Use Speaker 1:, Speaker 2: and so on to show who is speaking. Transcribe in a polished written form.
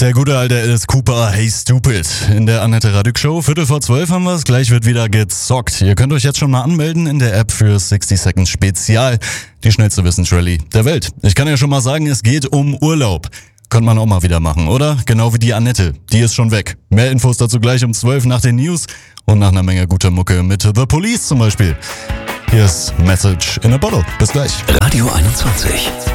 Speaker 1: Der gute alte Alice Cooper, Hey Stupid. In der Annette Radig Show, 11:45 haben wir es. Gleich wird wieder gezockt. Ihr könnt euch jetzt schon mal anmelden in der App für 60 Seconds Spezial. Die schnellste Wissensrallye der Welt. Ich kann ja schon mal sagen, es geht um Urlaub. Könnte man auch mal wieder machen, oder? Genau wie die Annette. Die ist schon weg. Mehr Infos dazu gleich um 12 nach den News und nach einer Menge guter Mucke mit The Police zum Beispiel. Hier ist Message in a Bottle. Bis gleich.
Speaker 2: Radio 21.